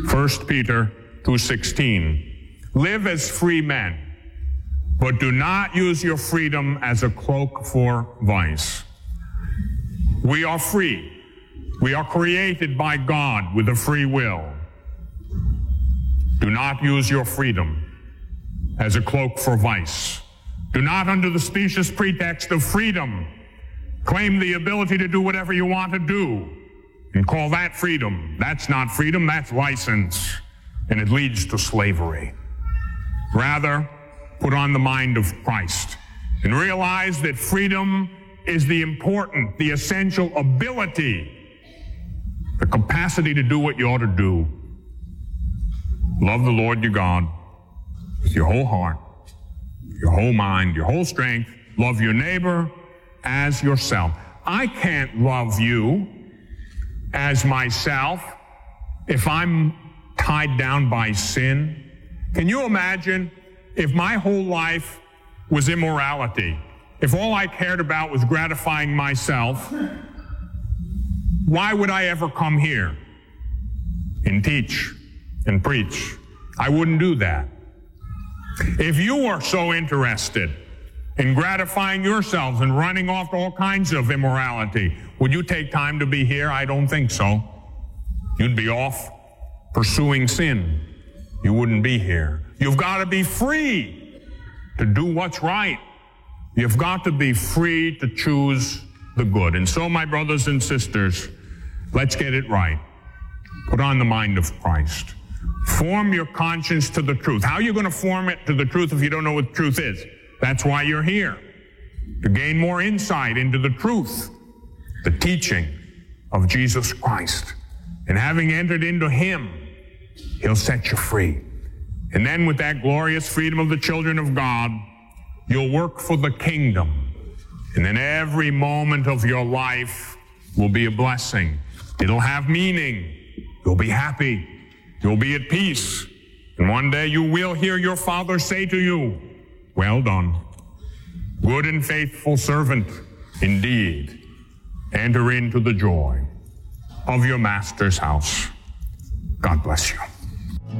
1 Peter 2:16. Live as free men, but do not use your freedom as a cloak for vice. We are free. We are created by God with a free will. Do not use your freedom as a cloak for vice. Do not, under the specious pretext of freedom, claim the ability to do whatever you want to do and call that freedom. That's not freedom, that's license, and it leads to slavery. Rather, put on the mind of Christ and realize that freedom is the important, the essential ability, the capacity to do what you ought to do. Love the Lord your God with your whole heart, your whole mind, your whole strength. Love your neighbor as yourself. I can't love you as myself if I'm tied down by sin. Can you imagine if my whole life was immorality? If all I cared about was gratifying myself, why would I ever come here and teach and preach? I wouldn't do that. If you were so interested in gratifying yourselves and running off to all kinds of immorality, would you take time to be here? I don't think so. You'd be off pursuing sin. You wouldn't be here. You've got to be free to do what's right. You've got to be free to choose the good. And so, my brothers and sisters, let's get it right. Put on the mind of Christ. Form your conscience to the truth. How are you going to form it to the truth if you don't know what the truth is? That's why you're here, to gain more insight into the truth, the teaching of Jesus Christ. And having entered into him, he'll set you free. And then with that glorious freedom of the children of God, you'll work for the kingdom. And then every moment of your life will be a blessing. It'll have meaning. You'll be happy. You'll be at peace. And one day you will hear your Father say to you, well done, good and faithful servant. Indeed, enter into the joy of your Master's house. God bless you.